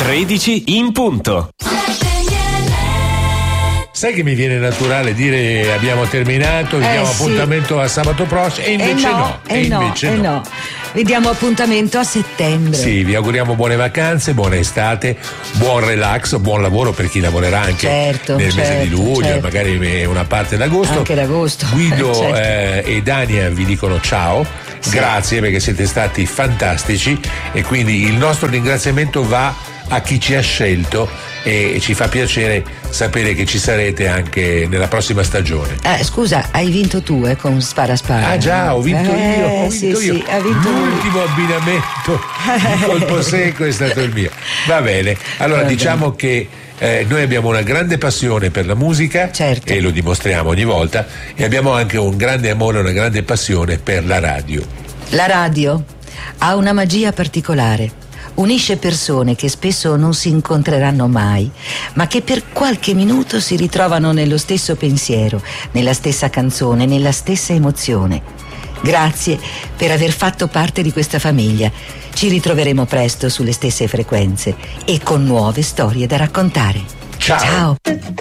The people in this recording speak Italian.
13 in punto. Sai che mi viene naturale dire abbiamo terminato, vi diamo appuntamento a sabato prossimo, e invece no. Vi diamo appuntamento a settembre. Sì, vi auguriamo buone vacanze, buona estate, buon relax, buon lavoro per chi lavorerà anche nel mese di luglio, magari una parte d'agosto. Anche d'agosto. Guido e Dania vi dicono ciao, grazie perché siete stati fantastici, e quindi il nostro ringraziamento va a chi ci ha scelto, e ci fa piacere sapere che ci sarete anche nella prossima stagione. Scusa, hai vinto tu con Spara Spara. Ah già, ho vinto io. Sì, ha vinto l'ultimo abbinamento di colpo secco è stato il mio. Va bene, allora diciamo che noi abbiamo una grande passione per la musica, e lo dimostriamo ogni volta, e abbiamo anche un grande amore, una grande passione per la radio. La radio ha una magia particolare. Unisce persone che spesso non si incontreranno mai, ma che per qualche minuto si ritrovano nello stesso pensiero, nella stessa canzone, nella stessa emozione. Grazie per aver fatto parte di questa famiglia. Ci ritroveremo presto sulle stesse frequenze e con nuove storie da raccontare. Ciao. Ciao.